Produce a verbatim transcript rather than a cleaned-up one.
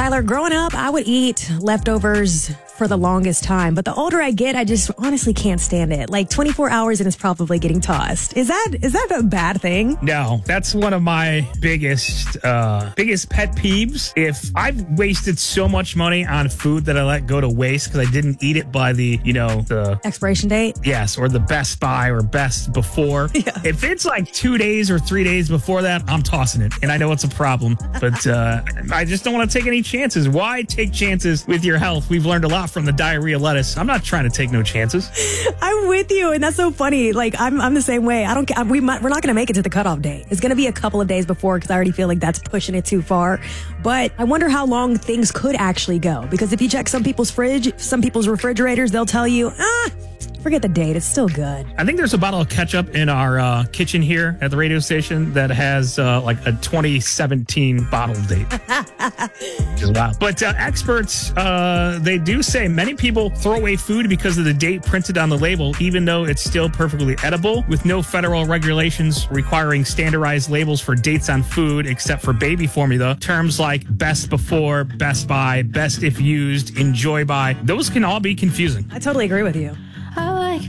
Tyler, growing up, I would eat leftovers for the longest time. But the older I get, I just honestly can't stand it. Like twenty-four hours and it's probably getting tossed. Is that is that a bad thing? No, that's one of my biggest uh, biggest pet peeves. If I've wasted so much money on food that I let go to waste because I didn't eat it by the, you know, the expiration date. Yes, or the best by or best before. Yeah. If it's like two days or three days before that, I'm tossing it. And I know it's a problem, but uh, I just don't want to take any chances. Why take chances with your health? We've learned a lot from the diarrhea lettuce. I'm not trying to take no chances. I'm with you, and that's so funny. Like I'm, I'm the same way. I don't. We might, we're not going to make it to the cutoff date. It's going to be a couple of days before because I already feel like that's pushing it too far. But I wonder how long things could actually go. Because if you check some people's fridge, some people's refrigerators, they'll tell you, ah, forget the date. It's still good. I think there's a bottle of ketchup in our uh, kitchen here at the radio station that has uh, like a twenty seventeen bottle date. Which is wild. But uh, experts, uh, they do say many people throw away food because of the date printed on the label, even though it's still perfectly edible, with no federal regulations requiring standardized labels for dates on food, except for baby formula. Terms like best before, best by, best if used, enjoy by, those can all be confusing. I totally agree with you.